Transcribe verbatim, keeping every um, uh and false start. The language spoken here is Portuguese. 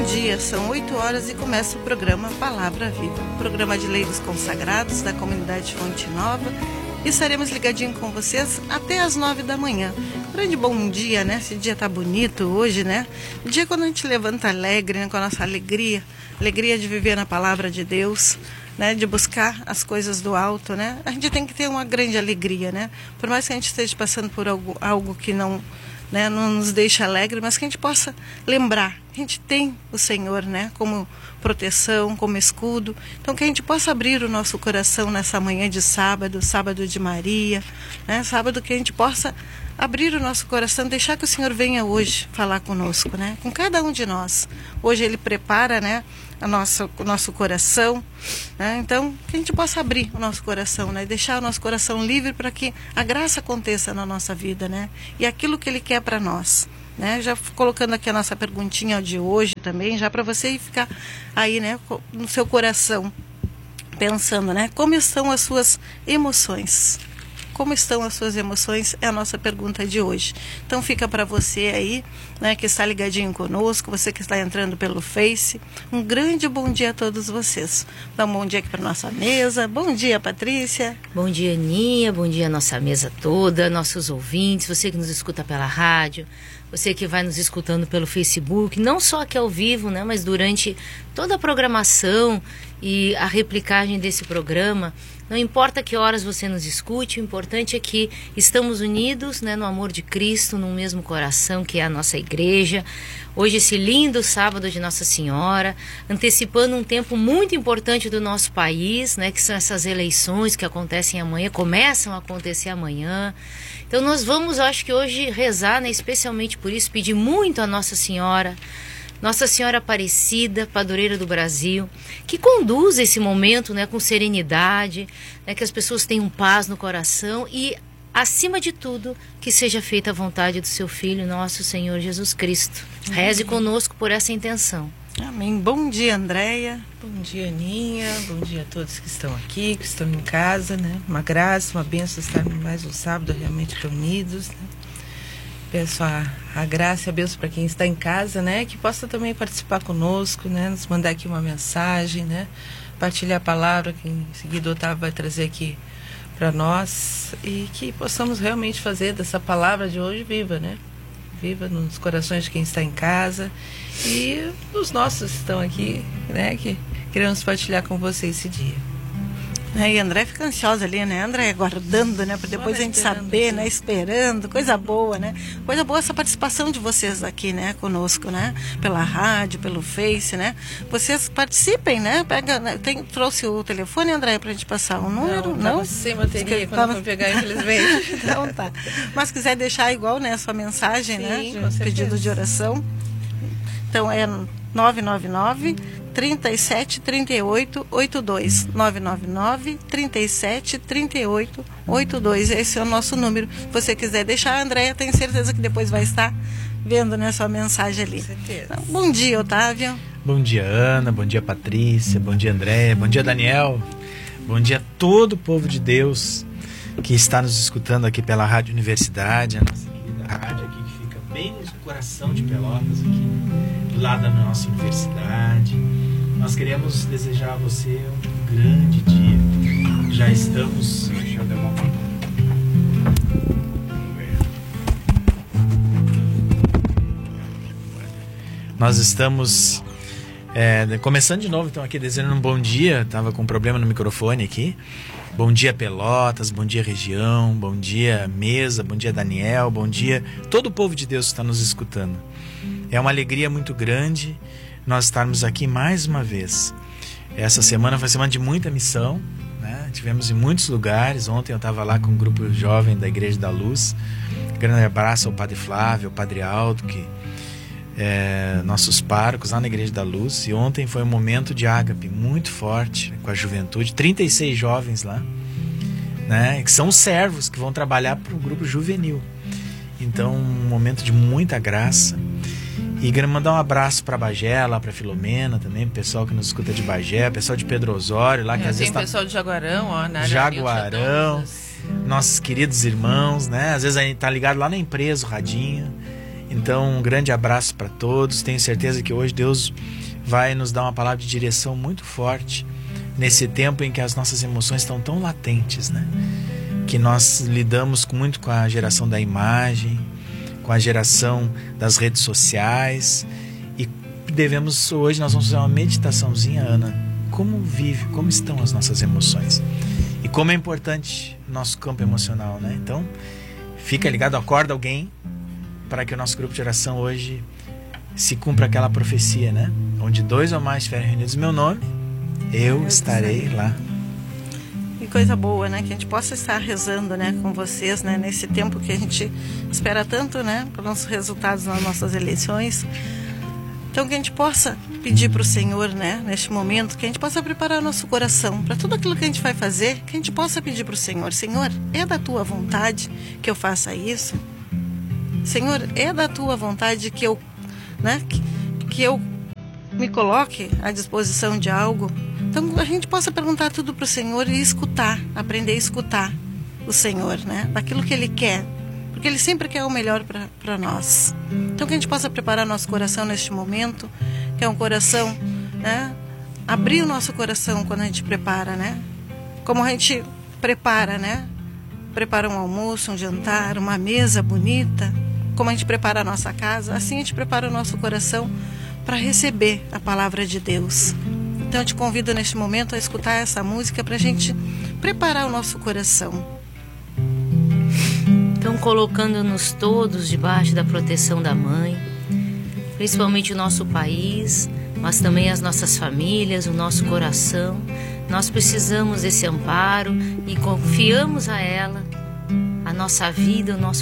dia, são oito horas e começa o programa Palavra Viva, programa de leigos consagrados da comunidade Fonte Nova. E estaremos ligadinhos com vocês até as nove da manhã. Grande bom dia, né? Esse dia tá bonito hoje, né? O dia quando a gente levanta alegre, né? Com a nossa alegria, alegria de viver na palavra de Deus, né? De buscar as coisas do alto, né? A gente tem que ter uma grande alegria, né? Por mais que a gente esteja passando por algo, algo que não, né? Não nos deixa alegre, mas que a gente possa lembrar. A gente tem o Senhor, né? Como proteção, como escudo. Então que a gente possa abrir o nosso coração nessa manhã de sábado, sábado de Maria, né? Sábado que a gente possa abrir o nosso coração, deixar que o Senhor venha hoje falar conosco, né? Com cada um de nós. Hoje Ele prepara, né? A nossa, o nosso coração, né? Então que a gente possa abrir o nosso coração, né? Deixar o nosso coração livre para que a graça aconteça na nossa vida, né? E aquilo que Ele quer para nós. Né? Já colocando aqui a nossa perguntinha de hoje também, já para você ficar aí, né, no seu coração, pensando, né, como estão as suas emoções? Como estão as suas emoções? É a nossa pergunta de hoje. Então fica para você aí, né, que está ligadinho conosco, você que está entrando pelo Face. Um grande bom dia a todos vocês. Dá um bom dia aqui para nossa mesa. Bom dia, Patrícia. Bom dia, Aninha. Bom dia, nossa mesa toda, nossos ouvintes, você que nos escuta pela rádio, você que vai nos escutando pelo Facebook, não só aqui ao vivo, né, mas durante toda a programação e a replicagem desse programa. Não importa que horas você nos escute, o importante é que estamos unidos, né, no amor de Cristo, no mesmo coração que é a nossa igreja. Hoje esse lindo sábado de Nossa Senhora, antecipando um tempo muito importante do nosso país, né, que são essas eleições que acontecem amanhã, começam a acontecer amanhã. Então nós vamos, eu acho que hoje, rezar, né, especialmente por isso, pedir muito a Nossa Senhora, Nossa Senhora Aparecida, padroeira do Brasil, que conduz esse momento, né, com serenidade, né, que as pessoas tenham paz no coração e, acima de tudo, que seja feita a vontade do seu Filho, nosso Senhor Jesus Cristo. Reze conosco por essa intenção. Amém. Bom dia, Andréia. Bom dia, Aninha. Bom dia a todos que estão aqui, que estão em casa, né? Uma graça, uma bênção estar mais um sábado realmente reunidos, né? Peço a, a graça e a bênção para quem está em casa, né? Que possa também participar conosco, né? Nos mandar aqui uma mensagem, né? Partilhar a palavra que em seguida o Otávio vai trazer aqui para nós. E que possamos realmente fazer dessa palavra de hoje viva, né? Viva nos corações de quem está em casa e os nossos que estão aqui, né? Que queremos partilhar com vocês esse dia. E a André fica ansiosa ali, né? André aguardando, né? Para depois a gente saber, né? Esperando, coisa boa, né? Coisa boa essa participação de vocês aqui, né? Conosco, né? Pela rádio, pelo Face, né? Vocês participem, né? Pega, né? Tem, trouxe o telefone, André, para a gente passar o número? Não, não? sem bateria quando tava... eu pegar, infelizmente. Então tá. Mas quiser deixar igual, né? A sua mensagem, sim, né? De pedido de oração. Então é nove nove nove, trinta e sete, trinta e oito, oitenta e dois. nove nove nove, trinta e sete, trinta e oito, oitenta e dois. Esse é o nosso número. Se você quiser deixar, a Andréia, tenho certeza que depois vai estar vendo, né, sua mensagem ali. Com certeza. Então, bom dia, Otávio. Bom dia, Ana. Bom dia, Patrícia. Bom dia, Andréia. Bom dia, Daniel. Bom dia a todo o povo de Deus que está nos escutando aqui pela Rádio Universidade, a nossa querida rádio aqui que fica bem no coração de Pelotas, aqui do lado da nossa universidade. Nós queremos desejar a você um grande dia. Já estamos... Deixa eu dar uma... Nós estamos é, começando de novo, então aqui desejando um bom dia. Estava com um problema no microfone aqui. Bom dia, Pelotas, bom dia, região, bom dia, mesa, bom dia, Daniel, bom dia todo o povo de Deus que está nos escutando. É uma alegria muito grande nós estarmos aqui mais uma vez. Essa semana foi uma semana de muita missão, né? Tivemos em muitos lugares. Ontem eu estava lá com um grupo jovem da Igreja da Luz. Grande abraço ao Padre Flávio, ao Padre Aldo, que é, nossos párocos lá na Igreja da Luz. E ontem foi um momento de ágape muito forte com a juventude. trinta e seis jovens lá, né? Que são os servos que vão trabalhar para o grupo juvenil. Então, um momento de muita graça. E quero mandar um abraço para Bagé, lá para Filomena também, o pessoal que nos escuta de Bagé, pessoal de Pedro Osório lá, que é, às vezes tem tá... pessoal de Jaguarão, ó, na Jaguarão, nossos queridos irmãos, né? Às vezes a gente tá ligado lá na empresa, o radinho, Então, um grande abraço para todos. Tenho certeza que hoje Deus vai nos dar uma palavra de direção muito forte nesse tempo em que as nossas emoções estão tão latentes, né? Que nós lidamos muito com a geração da imagem, com a geração das redes sociais, e devemos, hoje nós vamos fazer uma meditaçãozinha, Ana, como vive, como estão as nossas emoções e como é importante o nosso campo emocional, né? Então, fica ligado, acorda alguém para que o nosso grupo de oração hoje se cumpra aquela profecia, né? Onde dois ou mais estiverem reunidos em meu nome, eu estarei lá. E coisa boa, né? Que a gente possa estar rezando, né, com vocês, né, nesse tempo que a gente espera tanto, né, pelos resultados nas nossas eleições. Então, que a gente possa pedir para o Senhor, né, neste momento, que a gente possa preparar nosso coração para tudo aquilo que a gente vai fazer, que a gente possa pedir para o Senhor: Senhor, é da tua vontade que eu faça isso? Senhor, é da tua vontade que eu, né, que, que eu me coloque à disposição de algo? Então, a gente possa perguntar tudo para o Senhor e escutar, aprender a escutar o Senhor, né, daquilo que Ele quer, porque Ele sempre quer o melhor para nós. Então, que a gente possa preparar nosso coração neste momento, que é um coração, né, abrir o nosso coração quando a gente prepara, né, como a gente prepara, né, prepara um almoço, um jantar, uma mesa bonita, como a gente prepara a nossa casa, assim a gente prepara o nosso coração para receber a palavra de Deus. Então eu te convido neste momento a escutar essa música para a gente preparar o nosso coração. Então, colocando-nos todos debaixo da proteção da Mãe, principalmente o nosso país, mas também as nossas famílias, o nosso coração, nós precisamos desse amparo e confiamos a ela a nossa vida, o nosso